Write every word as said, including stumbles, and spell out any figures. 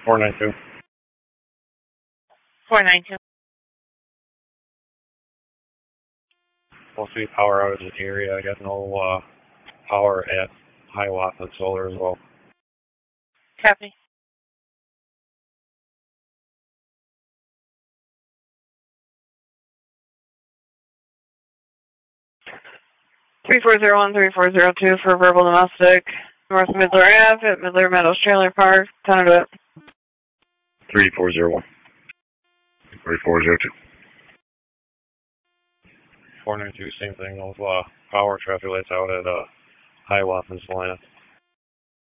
four nine two. four nine two. Supposed to be power outage in the area. I got no uh, power at Hiawatha Solar as well. Copy. three four zero one, three four zero two for verbal domestic. North Midler Ave at Midler Meadows Trailer Park. ten of it. three four zero one. three four zero two. four nine two, same thing. Those uh, power traffic lights out at uh, Hiawatha and Salina.